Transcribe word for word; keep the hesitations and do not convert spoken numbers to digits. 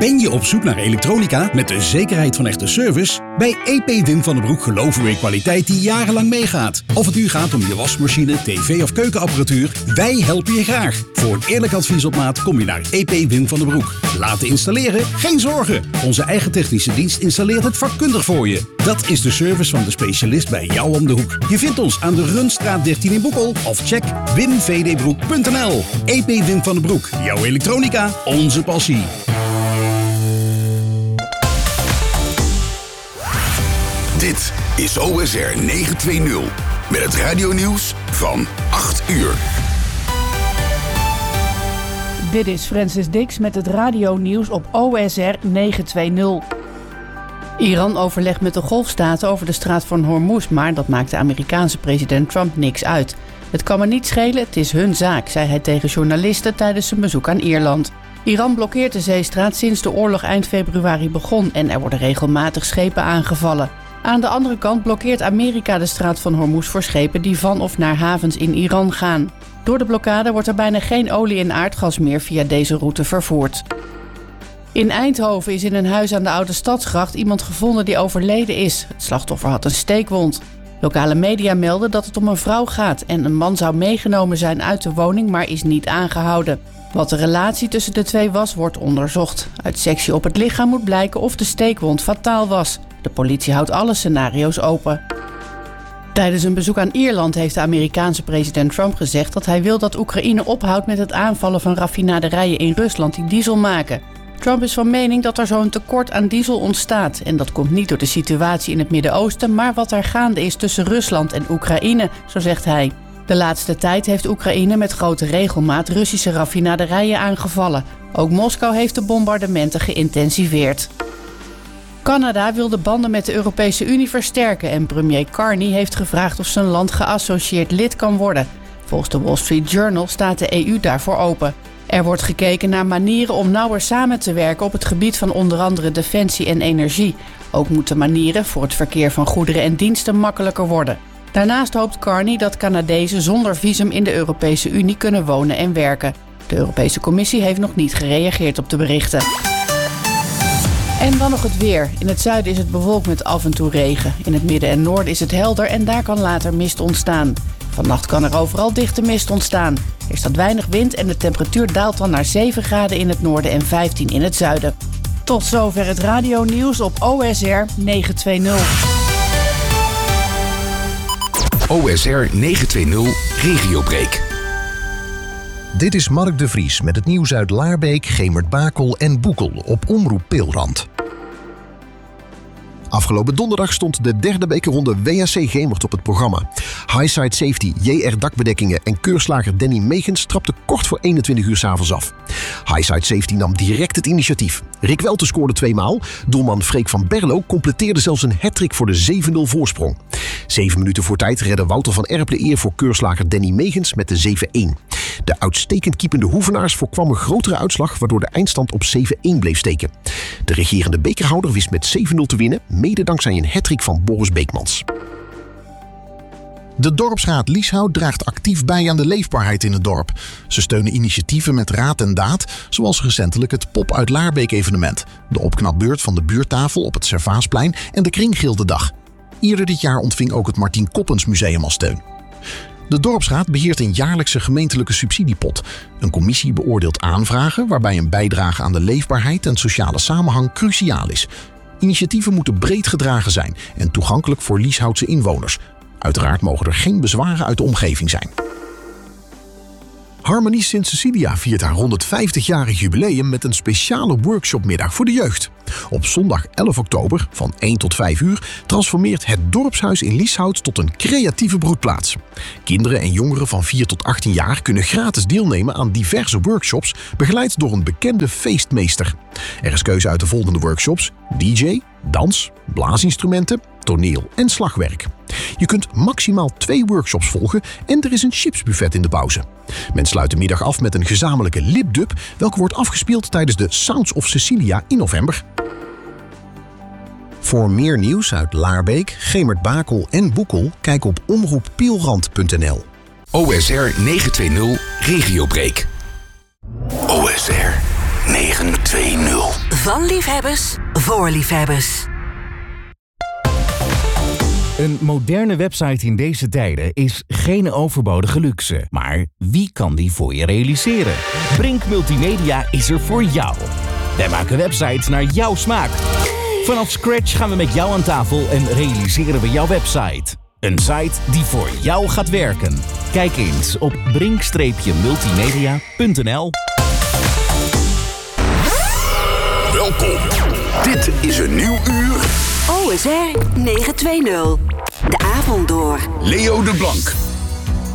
Ben je op zoek naar elektronica met de zekerheid van echte service? Bij E P Wim van den Broek geloven we in kwaliteit die jarenlang meegaat. Of het nu gaat om je wasmachine, tv of keukenapparatuur, wij helpen je graag. Voor een eerlijk advies op maat kom je naar E P Wim van den Broek. Laten installeren? Geen zorgen. Onze eigen technische dienst installeert het vakkundig voor je. Dat is de service van de specialist bij jou om de hoek. Je vindt ons aan de Runstraat dertien in Boekel of check wim v d broek punt n l. E P Wim van den Broek. Jouw elektronica, onze passie. Dit is O S R negenhonderdtwintig met het radionieuws van acht uur. Dit is Francis Dix met het radionieuws op O S R negenhonderdtwintig. Iran overlegt met de golfstaten over de straat van Hormuz, maar dat maakt de Amerikaanse president Trump niks uit. Het kan me niet schelen, het is hun zaak, zei hij tegen journalisten tijdens zijn bezoek aan Ierland. Iran blokkeert de zeestraat sinds de oorlog eind februari begon en er worden regelmatig schepen aangevallen. Aan de andere kant blokkeert Amerika de straat van Hormuz voor schepen die van of naar havens in Iran gaan. Door de blokkade wordt er bijna geen olie en aardgas meer via deze route vervoerd. In Eindhoven is in een huis aan de Oude Stadsgracht iemand gevonden die overleden is. Het slachtoffer had een steekwond. Lokale media melden dat het om een vrouw gaat en een man zou meegenomen zijn uit de woning, maar is niet aangehouden. Wat de relatie tussen de twee was, wordt onderzocht. Uit sectie op het lichaam moet blijken of de steekwond fataal was. De politie houdt alle scenario's open. Tijdens een bezoek aan Ierland heeft de Amerikaanse president Trump gezegd dat hij wil dat Oekraïne ophoudt met het aanvallen van raffinaderijen in Rusland die diesel maken. Trump is van mening dat er zo'n tekort aan diesel ontstaat. En dat komt niet door de situatie in het Midden-Oosten, maar wat er gaande is tussen Rusland en Oekraïne, zo zegt hij. De laatste tijd heeft Oekraïne met grote regelmaat Russische raffinaderijen aangevallen. Ook Moskou heeft de bombardementen geïntensiveerd. Canada wil de banden met de Europese Unie versterken en premier Carney heeft gevraagd of zijn land geassocieerd lid kan worden. Volgens de Wall Street Journal staat de E U daarvoor open. Er wordt gekeken naar manieren om nauwer samen te werken op het gebied van onder andere defensie en energie. Ook moeten manieren voor het verkeer van goederen en diensten makkelijker worden. Daarnaast hoopt Carney dat Canadezen zonder visum in de Europese Unie kunnen wonen en werken. De Europese Commissie heeft nog niet gereageerd op de berichten. En dan nog het weer. In het zuiden is het bewolkt met af en toe regen. In het midden en noorden is het helder en daar kan later mist ontstaan. Vannacht kan er overal dichte mist ontstaan. Er staat weinig wind en de temperatuur daalt dan naar zeven graden in het noorden en vijftien in het zuiden. Tot zover het radionieuws op O S R negenhonderdtwintig. O S R negenhonderdtwintig Regiobreak. Dit is Mark de Vries met het nieuws uit Laarbeek, Gemert-Bakel en Boekel op Omroep Peelrand. Afgelopen donderdag stond de derde bekerronde W S C Gemert op het programma. Highside Safety, J R Dakbedekkingen en keurslager Danny Megens trapte kort voor eenentwintig uur 's avonds af. Highside Safety nam direct het initiatief. Rick Welten scoorde tweemaal. Doelman Freek van Berlo completeerde zelfs een hattrick voor de zeven nul voorsprong. Zeven minuten voor tijd redde Wouter van Erp de eer voor keurslager Danny Megens met de zeven één. De uitstekend keepende Hoevenaars voorkwam een grotere uitslag, waardoor de eindstand op zeven één bleef steken. De regerende bekerhouder wist met zeven nul te winnen, mede dankzij een hattrick van Boris Beekmans. De Dorpsraad Lieshout draagt actief bij aan de leefbaarheid in het dorp. Ze steunen initiatieven met raad en daad, zoals recentelijk het Pop uit Laarbeek evenement, de opknapbeurt van de buurttafel op het Servaasplein en de Kringgildedag. Eerder dit jaar ontving ook het Martien Koppens Museum al steun. De Dorpsraad beheert een jaarlijkse gemeentelijke subsidiepot. Een commissie beoordeelt aanvragen waarbij een bijdrage aan de leefbaarheid en sociale samenhang cruciaal is. Initiatieven moeten breed gedragen zijn en toegankelijk voor Lieshoutse inwoners. Uiteraard mogen er geen bezwaren uit de omgeving zijn. Harmonie Sint Cecilia viert haar honderdvijftigjarig jubileum met een speciale workshopmiddag voor de jeugd. Op zondag elf oktober van één tot vijf uur transformeert het dorpshuis in Lieshout tot een creatieve broedplaats. Kinderen en jongeren van vier tot achttien jaar kunnen gratis deelnemen aan diverse workshops, begeleid door een bekende feestmeester. Er is keuze uit de volgende workshops: D J, dans, blaasinstrumenten, toneel en slagwerk. Je kunt maximaal twee workshops volgen en er is een chipsbuffet in de pauze. Men sluit de middag af met een gezamenlijke lipdub, welke wordt afgespeeld tijdens de Sounds of Cecilia in november. Voor meer nieuws uit Laarbeek, Gemert-Bakel en Boekel, kijk op omroep peelrand punt n l. O S R negenhonderdtwintig Regiobreak. O S R negenhonderdtwintig. Van liefhebbers voor liefhebbers. Een moderne website in deze tijden is geen overbodige luxe. Maar wie kan die voor je realiseren? Brink Multimedia is er voor jou. Wij maken websites naar jouw smaak. Vanaf scratch gaan we met jou aan tafel en realiseren we jouw website. Een site die voor jou gaat werken. Kijk eens op brink multimedia punt n l. Welkom. Dit is een nieuw uur. O S R negen twee nul. De avond door. Leo de Blank.